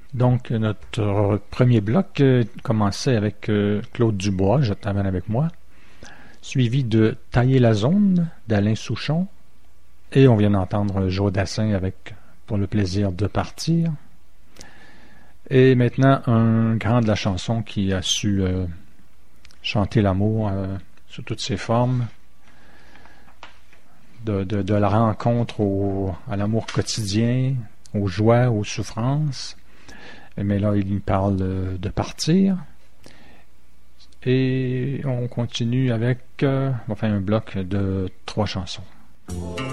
Donc, notre premier bloc commençait avec Claude Dubois, Je t'amène avec moi, suivi de Tailler la zone d'Alain Souchon, et on vient d'entendre Joe Dassin avec Pour le plaisir de partir. Et maintenant, un grand de la chanson qui a su chanter l'amour sous toutes ses formes, de la rencontre à l'amour quotidien, aux joies, aux souffrances. Mais là, il parle de partir. Et on continue avec on va faire un bloc de 3 chansons.